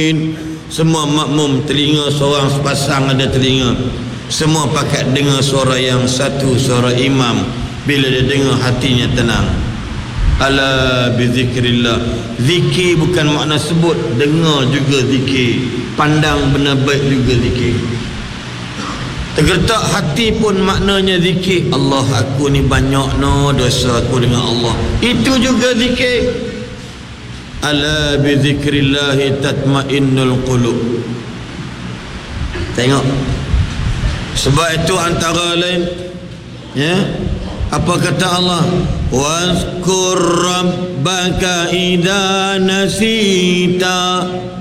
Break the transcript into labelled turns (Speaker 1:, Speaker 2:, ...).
Speaker 1: Semua makmum telinga seorang sepasang ada telinga, semua pakat dengar suara yang satu, suara imam. Bila dia dengar hatinya tenang. Ala bizikrillah. Zikir bukan makna sebut, dengar juga zikir, pandang benda baik juga zikir. Tergertak hati pun maknanya zikir. Allah, aku ni banyak dosa aku dengan Allah, itu juga zikir. Ala bizikrillahi tatmainnul qulub. Tengok, sebab itu antara lain, ya, apa kata Allah? Wazkur rabbaka idza nasita.